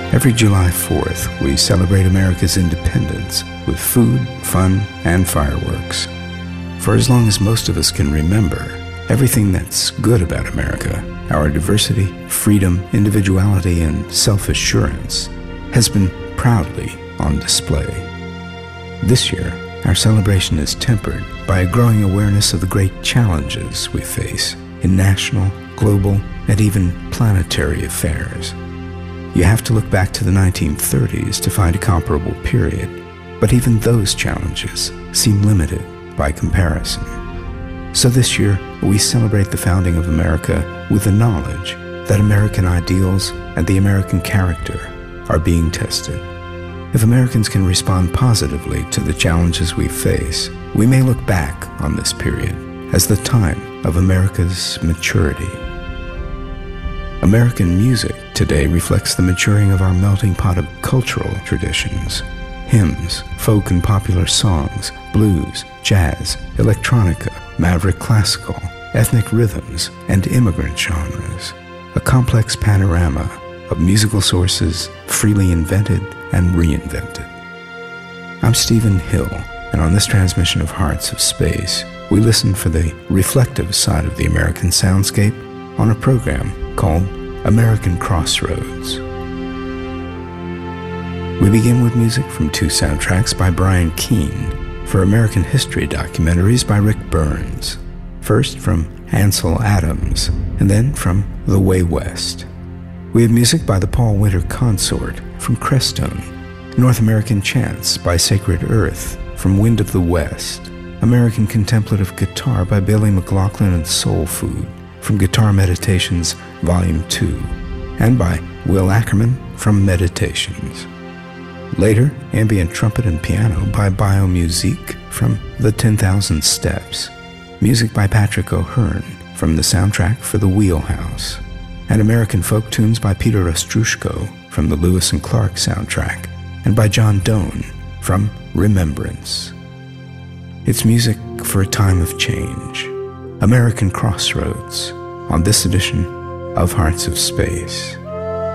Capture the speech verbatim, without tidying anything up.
Every July fourth, we celebrate America's independence with food, fun, and fireworks. For as long as most of us can remember, everything that's good about America, our diversity, freedom, individuality, and self-assurance, has been proudly on display. This year, our celebration is tempered by a growing awareness of the great challenges we face in national, global, and even planetary affairs. You have to look back to the nineteen thirties to find a comparable period, but even those challenges seem limited by comparison. So this year, we celebrate the founding of America with the knowledge that American ideals and the American character are being tested. If Americans can respond positively to the challenges we face, we may look back on this period as the time of America's maturity. American music today reflects the maturing of our melting pot of cultural traditions. Hymns, folk and popular songs, blues, jazz, electronica, maverick classical, ethnic rhythms, and immigrant genres. A complex panorama of musical sources freely invented and reinvented. I'm Stephen Hill, and on this transmission of Hearts of Space, we listen for the reflective side of the American soundscape on a program called American Crossroads. We begin with music from two soundtracks by Brian Keene for American history documentaries by Rick Burns. First from Ansel Adams, and then from The Way West. We have music by the Paul Winter Consort from Crestone, North American Chants by Sacred Earth from Wind of the West, American Contemplative Guitar by Billy McLaughlin and Soul Food from Guitar Meditations Volume two, and by Will Ackerman from Meditations. Later, ambient trumpet and piano by Biomusique from The ten thousand Steps, music by Patrick O'Hearn from the soundtrack for The Wheelhouse, and American folk tunes by Peter Ostrushko from the Lewis and Clark soundtrack, and by John Doan from Remembrance. It's music for a time of change. American Crossroads on this edition of Hearts of Space.